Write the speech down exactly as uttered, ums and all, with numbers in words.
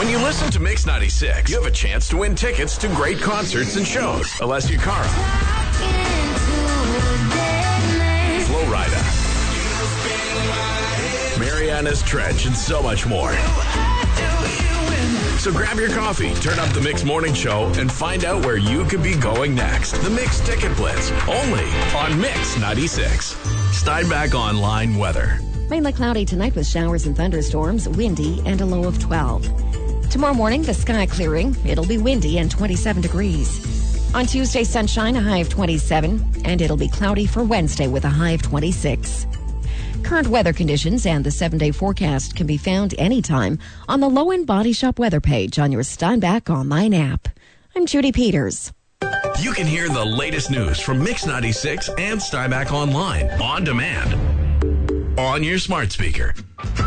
When you listen to Mix ninety-six, you have a chance to win tickets to great concerts and shows. Alessia Cara, Flo Rida, Mariana's Trench, and so much more. So grab your coffee, turn up the Mix Morning Show, and find out where you could be going next. The Mix Ticket Blitz, only on Mix ninety-six. Steinbach Online weather. Mainly cloudy tonight with showers and thunderstorms, windy, and a low of twelve. Tomorrow morning, the sky clearing. It'll be windy and twenty-seven degrees. On Tuesday, sunshine, a high of twenty-seven, and it'll be cloudy for Wednesday with a high of twenty-six. Current weather conditions and the seven-day forecast can be found anytime on the Low End Body Shop weather page on your Steinbach Online app. I'm Judy Peters. You can hear the latest news from Mix ninety-six and Steinbach Online on demand on your smart speaker.